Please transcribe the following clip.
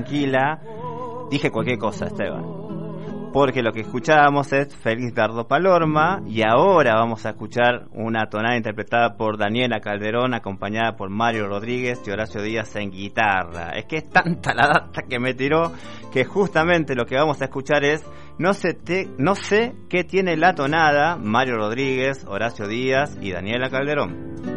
tranquila. Dije cualquier cosa, Esteban, porque lo que escuchábamos es Félix Dardo Palorma, y ahora vamos a escuchar una tonada interpretada por Daniela Calderón, acompañada por Mario Rodríguez y Horacio Díaz en guitarra. Es que es tanta la data que me tiró que justamente lo que vamos a escuchar es No sé qué tiene la tonada, Mario Rodríguez, Horacio Díaz y Daniela Calderón.